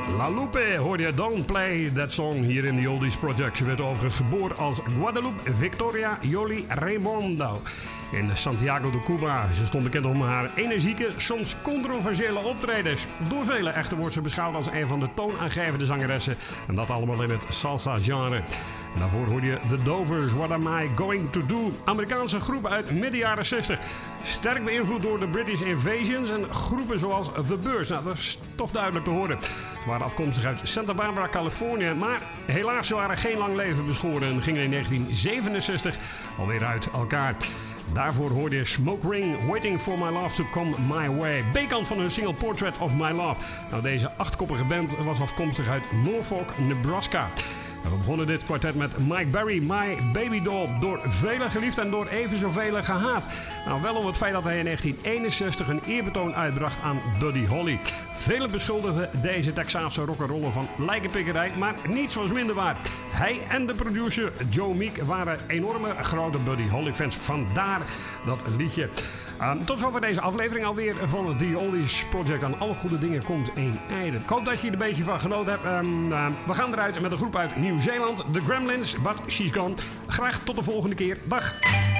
La Lupe hoorde je Don't Play That Song hier in de Oldies Project. Ze werd overigens geboren als Guadalupe Victoria Yoli Raimondo in Santiago de Cuba. Ze stond bekend om haar energieke, soms controversiële optredens. Door velen echter wordt ze beschouwd als een van de toonaangevende zangeressen. En dat allemaal in het salsa-genre. En daarvoor hoorde je The Dovers, What Am I Going To Do? Amerikaanse groep uit midden jaren 60. Sterk beïnvloed door de British Invasions en groepen zoals The Byrds. Nou, dat is toch duidelijk te horen. Ze waren afkomstig uit Santa Barbara, Californië. Maar helaas, ze waren geen lang leven beschoren en gingen in 1967 alweer uit elkaar. Daarvoor hoorde je Smoke Ring, Waiting for My Love to Come My Way. B-kant van hun single Portrait of My Love. Nou, deze achtkoppige band was afkomstig uit Norfolk, Nebraska. We begonnen dit kwartet met Mike Berry, My Baby Doll. Door velen geliefd en door even zoveel gehaat. Nou, wel om het feit dat hij in 1961 een eerbetoon uitbracht aan Buddy Holly. Velen beschuldigden deze Texaanse rock'n'roller van lijkenpikkerij, maar niets was minder waar. Hij en de producer Joe Meek waren enorme grote Buddy Holly fans. Vandaar dat liedje. Tot zover deze aflevering alweer van The Oldies Project. Aan alle goede dingen komt een einde. Ik hoop dat je er een beetje van genoten hebt. We gaan eruit met een groep uit Nieuw-Zeeland, The Gremlins, But She's Gone. Graag tot de volgende keer. Dag!